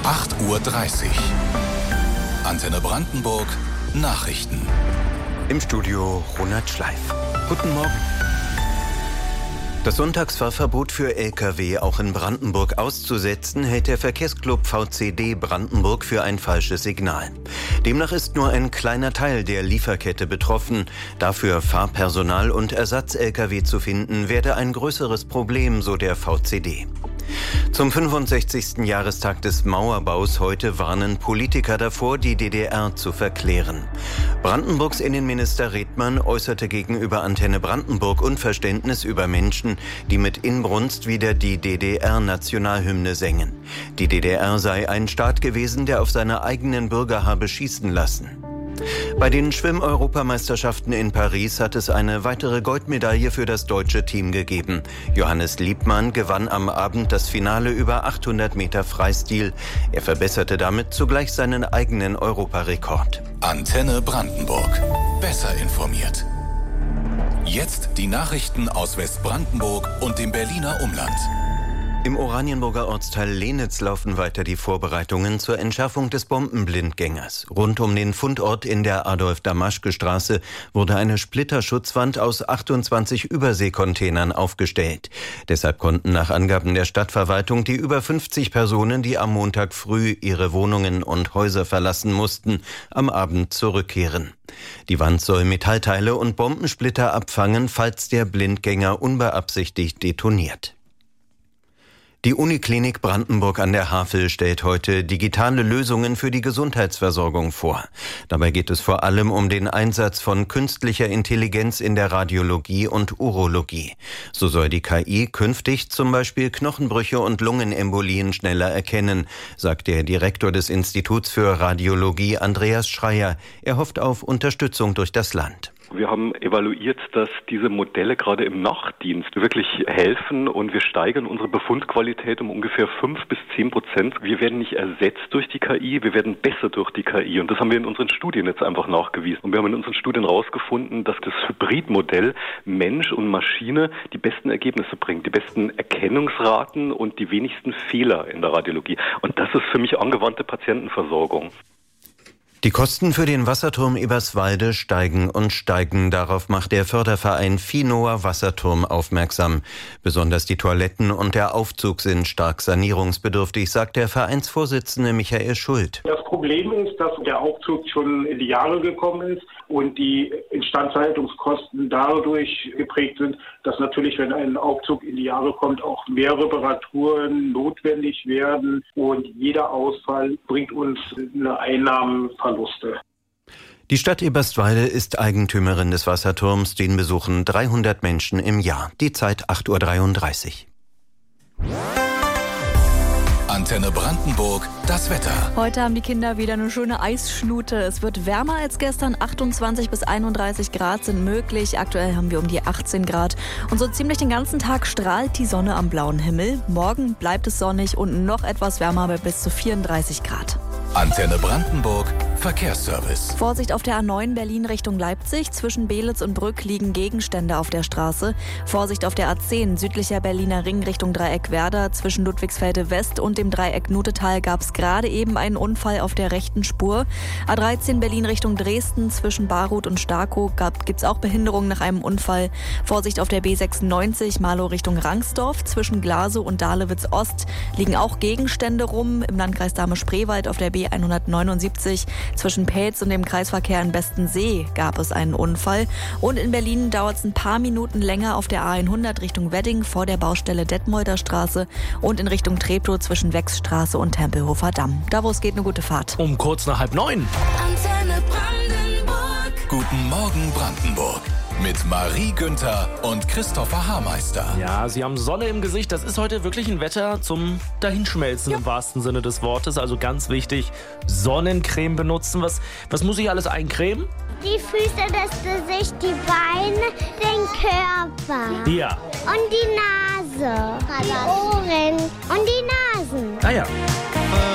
8:30 Uhr. Antenne Brandenburg Nachrichten. Im Studio Ronald Schleif. Guten Morgen. Das Sonntagsfahrverbot für Lkw auch in Brandenburg auszusetzen, hält der Verkehrsclub VCD Brandenburg für ein falsches Signal. Demnach ist nur ein kleiner Teil der Lieferkette betroffen. Dafür Fahrpersonal und Ersatz-Lkw zu finden, werde ein größeres Problem, so der VCD. Zum 65. Jahrestag des Mauerbaus heute warnen Politiker davor, die DDR zu verklären. Brandenburgs Innenminister Redmann äußerte gegenüber Antenne Brandenburg Unverständnis über Menschen, die mit Inbrunst wieder die DDR-Nationalhymne sängen. Die DDR sei ein Staat gewesen, der auf seine eigenen Bürger habe schießen lassen. Bei den Schwimm-Europameisterschaften in Paris hat es eine weitere Goldmedaille für das deutsche Team gegeben. Johannes Liebmann gewann am Abend das Finale über 800 Meter Freistil. Er verbesserte damit zugleich seinen eigenen Europarekord. Antenne Brandenburg. Besser informiert. Jetzt die Nachrichten aus Westbrandenburg und dem Berliner Umland. Im Oranienburger Ortsteil Lenitz laufen weiter die Vorbereitungen zur Entschärfung des Bombenblindgängers. Rund um den Fundort in der Adolf-Damaschke-Straße wurde eine Splitterschutzwand aus 28 Überseekontainern aufgestellt. Deshalb konnten nach Angaben der Stadtverwaltung die über 50 Personen, die am Montag früh ihre Wohnungen und Häuser verlassen mussten, am Abend zurückkehren. Die Wand soll Metallteile und Bombensplitter abfangen, falls der Blindgänger unbeabsichtigt detoniert. Die Uniklinik Brandenburg an der Havel stellt heute digitale Lösungen für die Gesundheitsversorgung vor. Dabei geht es vor allem um den Einsatz von künstlicher Intelligenz in der Radiologie und Urologie. So soll die KI künftig zum Beispiel Knochenbrüche und Lungenembolien schneller erkennen, sagt der Direktor des Instituts für Radiologie Andreas Schreier. Er hofft auf Unterstützung durch das Land. Wir haben evaluiert, dass diese Modelle gerade im Nachtdienst wirklich helfen und wir steigern unsere Befundqualität um ungefähr 5-10%. Wir werden nicht ersetzt durch die KI, wir werden besser durch die KI und das haben wir in unseren Studien jetzt einfach nachgewiesen. Und wir haben in unseren Studien herausgefunden, dass das Hybridmodell Mensch und Maschine die besten Ergebnisse bringt, die besten Erkennungsraten und die wenigsten Fehler in der Radiologie. Und das ist für mich angewandte Patientenversorgung. Die Kosten für den Wasserturm Eberswalde steigen und steigen. Darauf macht der Förderverein Finoa Wasserturm aufmerksam. Besonders die Toiletten und der Aufzug sind stark sanierungsbedürftig, sagt der Vereinsvorsitzende Michael Schuld. Das Problem ist, dass der Aufzug schon in die Jahre gekommen ist und die Instandhaltungskosten dadurch geprägt sind, dass natürlich, wenn ein Aufzug in die Jahre kommt, auch mehr Reparaturen notwendig werden und jeder Ausfall bringt uns eine Einnahmenverluste. Die Stadt Eberswalde ist Eigentümerin des Wasserturms, den besuchen 300 Menschen im Jahr. Die Zeit 8:33 Uhr. Antenne Brandenburg, das Wetter. Heute haben die Kinder wieder eine schöne Eisschnute. Es wird wärmer als gestern. 28 bis 31 Grad sind möglich. Aktuell haben wir um die 18 Grad. Und so ziemlich den ganzen Tag strahlt die Sonne am blauen Himmel. Morgen bleibt es sonnig und noch etwas wärmer bei bis zu 34 Grad. Antenne Brandenburg, Verkehrsservice. Vorsicht auf der A9 Berlin Richtung Leipzig. Zwischen Beelitz und Brück liegen Gegenstände auf der Straße. Vorsicht auf der A10 südlicher Berliner Ring Richtung Dreieck Werder. Zwischen Ludwigsfelde West und dem Dreieck Nutetal gab es gerade eben einen Unfall auf der rechten Spur. A13 Berlin Richtung Dresden. Zwischen Baruth und Starkow gibt es auch Behinderungen nach einem Unfall. Vorsicht auf der B96 Marlow Richtung Rangsdorf. Zwischen Glasow und Dahlewitz Ost liegen auch Gegenstände rum. Im Landkreis Dahme-Spreewald auf der B179 zwischen Pelz und dem Kreisverkehr in Bestensee gab es einen Unfall. Und in Berlin dauert es ein paar Minuten länger auf der A100 Richtung Wedding vor der Baustelle Detmolder Straße und in Richtung Treptow zwischen Wechsstraße und Tempelhofer Damm. Da, wo es geht, eine gute Fahrt. Um kurz nach 8:30. Antenne Brandenburg. Guten Morgen Brandenburg. Mit Marie Günther und Christopher Haarmeister. Ja, Sie haben Sonne im Gesicht. Das ist heute wirklich ein Wetter zum Dahinschmelzen im wahrsten Sinne des Wortes. Also ganz wichtig, Sonnencreme benutzen. Was muss ich alles eincremen? Die Füße, das Gesicht, die Beine, den Körper. Ja. Und die Nase. Die Ohren und die Nasen. Ah ja.